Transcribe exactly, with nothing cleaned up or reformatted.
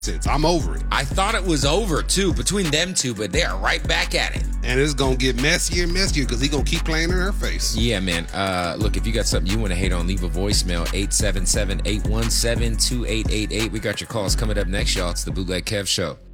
since. I'm over it. I thought it was over, too, between them two, but they are right back at it. And it's going to get messier and messier because he's going to keep playing in her face. Yeah, man. Uh, look, if you got something you want to hate on, leave a voicemail, eight seven seven, eight one seven, two eight eight eight. We got your calls coming up next, y'all. It's the Bootleg Kev Show.